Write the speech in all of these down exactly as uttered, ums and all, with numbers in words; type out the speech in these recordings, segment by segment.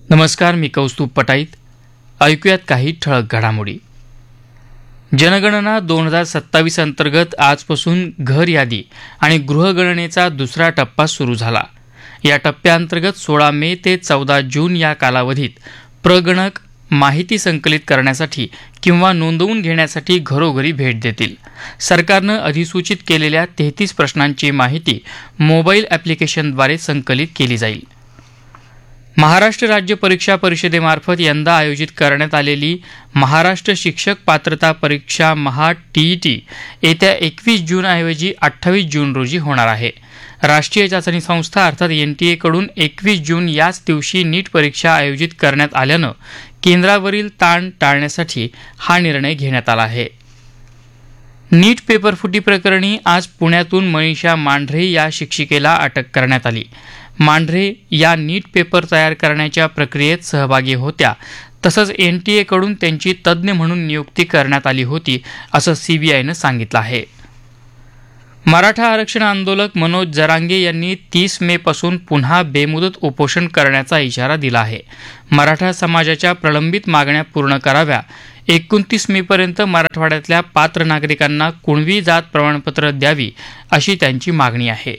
नमस्कार, मी कौस्तुभ पटाईत. ऐकूयात काही ठळक घडामोडी. जनगणना दोन हजार सत्तावीस अंतर्गत आजपासून घर यादी आणि गृहगणनेचा दुसरा टप्पा सुरू झाला. या टप्प्याअंतर्गत सोळा मे ते चौदा जून या कालावधीत प्रगणक माहिती संकलित करण्यासाठी किंवा नोंदवून घेण्यासाठी घरोघरी भेट देतील. सरकारनं अधिसूचित केलेल्या तेहतीस प्रश्नांची माहिती मोबाईल ॲप्लिकेशनद्वारे संकलित केली जाईल. महाराष्ट्र राज्य परीक्षा परिषदेमार्फत यंदा आयोजित करण्यात आलेली महाराष्ट्र शिक्षक पात्रता परीक्षा महा टीईटी येत्या एकवीस जूनऐवजी अठ्ठावीस जून रोजी होणार आहे. राष्ट्रीय चाचणी संस्था अर्थात एन टी एकडून एकवीस जून याच दिवशी नीट परीक्षा आयोजित करण्यात आल्यानं केंद्रावरील ताण टाळण्यासाठी हा निर्णय घेण्यात आला आहे. नीट पेपरफुटी प्रकरणी आज पुण्यातून मनीषा मांढरे या शिक्षिकेला अटक करण्यात आली. मांढरे या नीट पेपर तयार करण्याच्या प्रक्रियेत सहभागी होत्या. तसंच एन टी एकडून त्यांची तज्ज्ञ म्हणून नियुक्ती करण्यात आली होती, असं सीबीआयनं सांगितलं आहे. मराठा आरक्षण आंदोलक मनोज जरांगे यांनी तीस मे पासून पुन्हा बेमुदत उपोषण करण्याचा इशारा दिला आहे. मराठा समाजाच्या प्रलंबित मागण्या पूर्ण कराव्या. एकोणतीस मे पर्यंत मराठवाड्यातल्या पात्र नागरिकांना कुणबी जात प्रमाणपत्र द्यावी, अशी त्यांची मागणी आहे.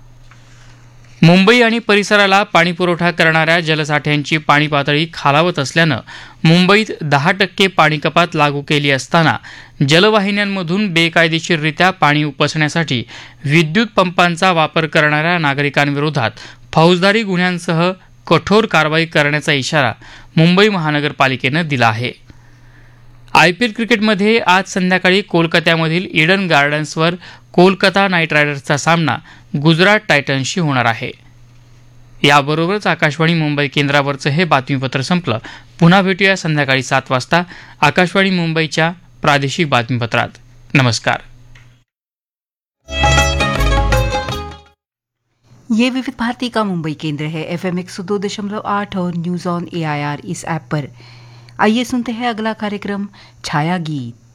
मुंबई आणि परिसराला पाणीपुरवठा करणाऱ्या जलसाठ्यांची पाणी पातळी खालावत असल्यानं मुंबईत दहा टक्के पाणी कपात लागू केली असताना जलवाहिन्यांमधून बेकायदेशीररित्या पाणी उपसण्यासाठी विद्युत पंपांचा वापर करणाऱ्या नागरिकांविरोधात फौजदारी गुन्ह्यांसह कठोर कारवाई करण्याचा इशारा मुंबई महानगरपालिकेनं दिला आहे. आयपीएल क्रिकेटमध्ये आज संध्याकाळी कोलकात्यामधील ईडन गार्डन्सवर कोलकाता नाईट रायडर्सचा सामना गुजरात टायटन्सशी होणार आहे. याबरोबरच आकाशवाणी मुंबई केंद्रावरचं हे बातमीपत्र संपलं. पुन्हा भेटूया संध्याकाळी सात वाजता आकाशवाणी मुंबईच्या प्रादेशिक बातमीपत्रात. नमस्कार. ये विविध भारती का मुंबई केंद्र है. एफएम एक सौ दो दशमलव आठ और news on A I R is app पर. आइए सुनते हैं अगला कार्यक्रम छाया गीत.